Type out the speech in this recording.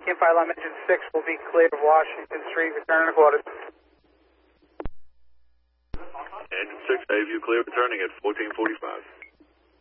Team Fire Alarm Engine 6 will be clear of Washington Street. Return to quarters. Engine 6, have you clear returning at 1445.